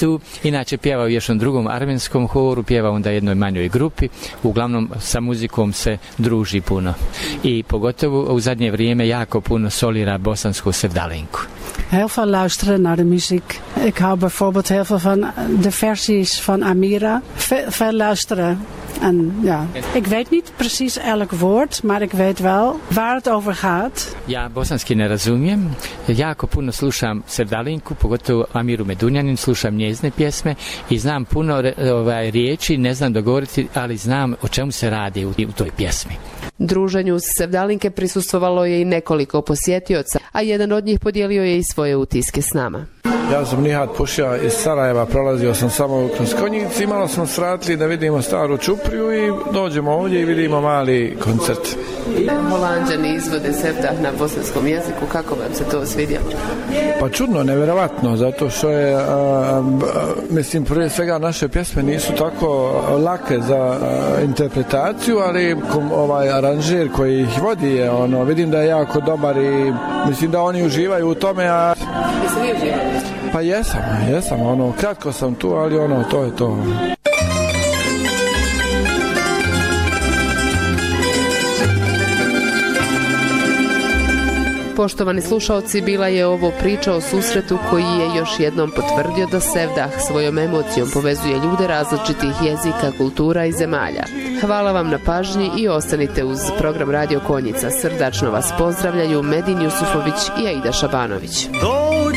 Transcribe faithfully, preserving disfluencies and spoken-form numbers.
tu. Inače pjeva u još jednom drugom armenskom horu, pjeva onda jednoj manjoj grupi. Uglavnom sa muzikom se druži puno. I pogotovo u zadnje vrijeme jako puno solira bosansku sevdalinku. Heel veel luisteren naar de muziek. Ik hou bijvoorbeeld heel veel van de versies van Amira. Ve- veel luisteren. En ja, ik weet niet precies elk woord, maar ik weet wel waar het over gaat. Ja bosanski ne razumijem. Jako puno slušam sevdalinku, pogotovo Amiru Medunjanin, slušam njezine pjesme i znam puno ovaj, riječi, ne znam dogovoriti, ali znam o čemu se radi u, u toj pjesmi. Druženju sevdalinke prisustvovalo je i nekoliko posjetioca, a jedan od njih podijelio je i svoje utiske s nama. Ja sam Nihat Pušija iz Sarajeva, prolazio sam samo kroz Konjici, malo smo sratili da vidimo staru Čupriju i dođemo ovdje i vidimo mali koncert. Holanđani izvode sevdah na bosanskom jeziku, kako vam se to svidjelo? Pa čudno, nevjerovatno, zato što je, a, a, mislim, prije svega naše pjesme nisu tako lake za a, interpretaciju, ali kom, ovaj aranžer koji ih vodi je, ono, vidim da je jako dobar i mislim da oni uživaju u tome, a... Jesi vi uživali? Pa jesam, jesam, ono, kratko sam tu, ali ono, to je to. Poštovani slušaoci, bila je ovo priča o susretu koji je još jednom potvrdio da sevdah svojom emocijom povezuje ljude različitih jezika, kultura i zemalja. Hvala vam na pažnji i ostanite uz program Radio Konjica. Srdačno vas pozdravljaju Medin Jusufović i Aida Šabanović.